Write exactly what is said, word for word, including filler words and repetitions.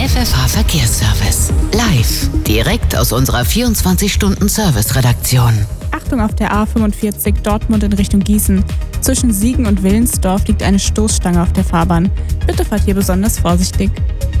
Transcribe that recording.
F F H Verkehrsservice. Live, direkt aus unserer vierundzwanzig-Stunden-Service-Redaktion. Achtung auf der A fünfundvierzig Dortmund in Richtung Gießen. Zwischen Siegen und Willensdorf liegt eine Stoßstange auf der Fahrbahn. Bitte fahrt hier besonders vorsichtig.